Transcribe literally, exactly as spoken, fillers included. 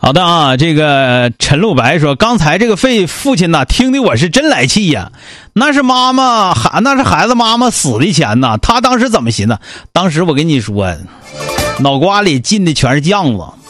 好的啊，这个陈露白说，刚才这个废父亲呐，听的我是真来气呀。那是妈妈孩那是孩子妈妈死的钱呐，他当时怎么寻思？当时我跟你说，脑瓜里进的全是酱子。